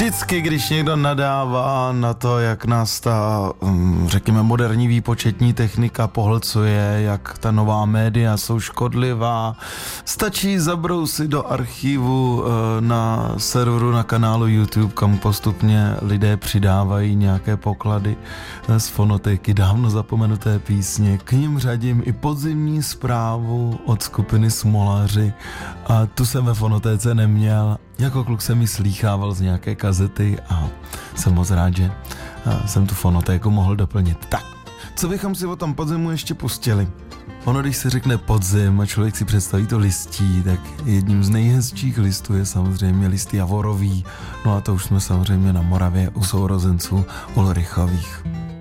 Vždycky, když někdo nadává na to, jak nás ta, řekněme, moderní výpočetní technika pohlcuje, jak ta nová média jsou škodlivá, stačí zabrousit do archivu na serveru na kanálu YouTube, kam postupně lidé přidávají nějaké poklady z fonotéky dávno zapomenuté písně. K nim řadím i podzimní zprávu od skupiny Smolaři a tu jsem ve fonotéce neměl. Jako kluk jsem ji slýchával z nějaké kazety a jsem moc rád, že jsem tu fonotéku mohl doplnit. Tak, co bychom si o tom podzimu ještě pustili? Ono, když se řekne podzim a člověk si představí to listí, tak jedním z nejhezčích listů je samozřejmě list javorový. No a to už jsme samozřejmě na Moravě u sourozenců Ulrichových.